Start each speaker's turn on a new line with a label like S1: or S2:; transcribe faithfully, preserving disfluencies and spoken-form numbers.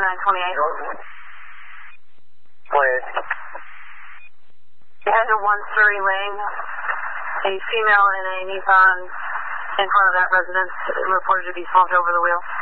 S1: nine twenty-eight.
S2: Please.
S1: Hazard one Surrey Lane. A female in a Nissan in front of that residence reported to be slumped over the wheel.